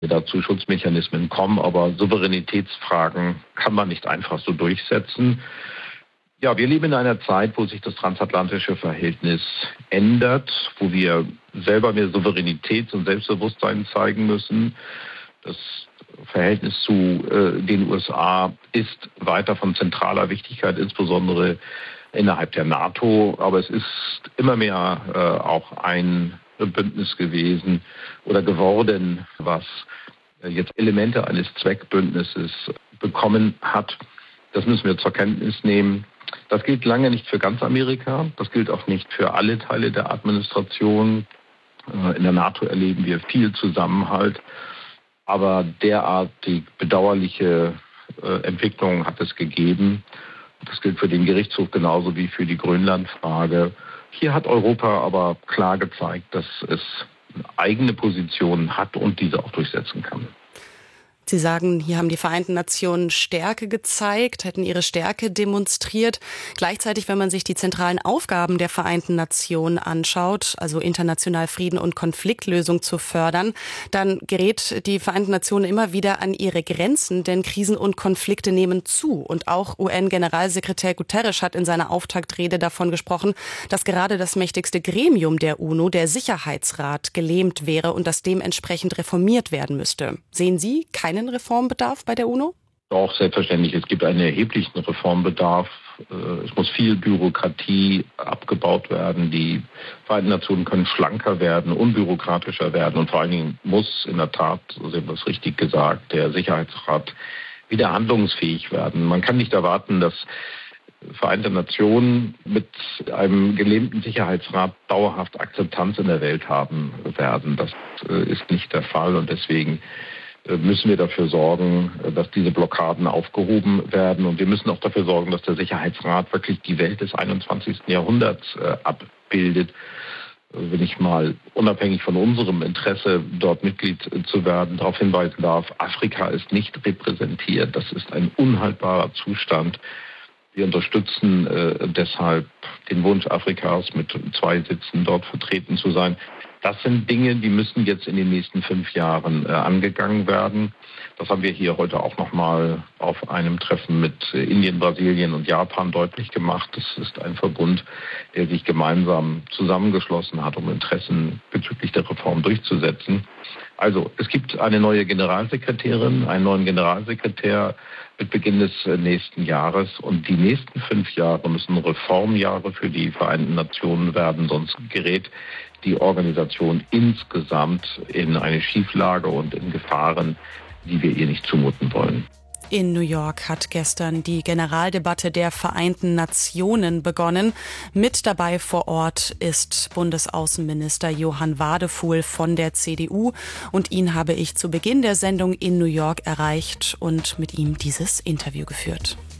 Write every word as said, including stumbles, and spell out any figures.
dazu Schutzmechanismen kommen, aber Souveränitätsfragen kann man nicht einfach so durchsetzen. Ja, wir leben in einer Zeit, wo sich das transatlantische Verhältnis ändert, wo wir selber mehr Souveränität und Selbstbewusstsein zeigen müssen. Das Verhältnis zu äh, den U S A ist weiter von zentraler Wichtigkeit, insbesondere innerhalb der NATO. Aber es ist immer mehr äh, auch ein Bündnis gewesen oder geworden, was äh, jetzt Elemente eines Zweckbündnisses bekommen hat. Das müssen wir zur Kenntnis nehmen. Das gilt lange nicht für ganz Amerika. Das gilt auch nicht für alle Teile der Administration. Äh, in der NATO erleben wir viel Zusammenhalt. Aber derartig bedauerliche äh, Entwicklungen hat es gegeben. Das gilt für den Gerichtshof genauso wie für die Grönlandfrage. Hier hat Europa aber klar gezeigt, dass es eigene Positionen hat und diese auch durchsetzen kann. Sie sagen, hier haben die Vereinten Nationen Stärke gezeigt, hätten ihre Stärke demonstriert. Gleichzeitig, wenn man sich die zentralen Aufgaben der Vereinten Nationen anschaut, also international Frieden und Konfliktlösung zu fördern, dann gerät die Vereinten Nationen immer wieder an ihre Grenzen, denn Krisen und Konflikte nehmen zu. Und auch U N-Generalsekretär Guterres hat in seiner Auftaktrede davon gesprochen, dass gerade das mächtigste Gremium der UNO, der Sicherheitsrat, gelähmt wäre und das dementsprechend reformiert werden müsste. Sehen Sie keinen Reformbedarf bei der UNO? Doch, selbstverständlich. Es gibt einen erheblichen Reformbedarf. Es muss viel Bürokratie abgebaut werden. Die Vereinten Nationen können schlanker werden, unbürokratischer werden. Und vor allen Dingen muss in der Tat, Sie haben das richtig gesagt, der Sicherheitsrat wieder handlungsfähig werden. Man kann nicht erwarten, dass Vereinte Nationen mit einem gelähmten Sicherheitsrat dauerhaft Akzeptanz in der Welt haben werden. Das ist nicht der Fall und deswegen müssen wir dafür sorgen, dass diese Blockaden aufgehoben werden. Und wir müssen auch dafür sorgen, dass der Sicherheitsrat wirklich die Welt des einundzwanzigsten Jahrhunderts äh, abbildet. Wenn ich mal unabhängig von unserem Interesse, dort Mitglied zu werden, darauf hinweisen darf, Afrika ist nicht repräsentiert. Das ist ein unhaltbarer Zustand. Wir unterstützen äh, deshalb den Wunsch Afrikas, mit zwei Sitzen dort vertreten zu sein. Das sind Dinge, die müssen jetzt in den nächsten fünf Jahren äh, angegangen werden. Das haben wir hier heute auch nochmal auf einem Treffen mit äh, Indien, Brasilien und Japan deutlich gemacht. Das ist ein Verbund, der sich gemeinsam zusammengeschlossen hat, um Interessen bezüglich der Reform durchzusetzen. Also es gibt eine neue Generalsekretärin, einen neuen Generalsekretär mit Beginn des nächsten Jahres. Und die nächsten fünf Jahre müssen Reformjahre für die Vereinten Nationen werden, sonst gerät die Organisation insgesamt in eine Schieflage und in Gefahren, die wir ihr nicht zumuten wollen. In New York hat gestern die Generaldebatte der Vereinten Nationen begonnen. Mit dabei vor Ort ist Bundesaußenminister Johann Wadefuhl von der C D U. Und ihn habe ich zu Beginn der Sendung in New York erreicht und mit ihm dieses Interview geführt.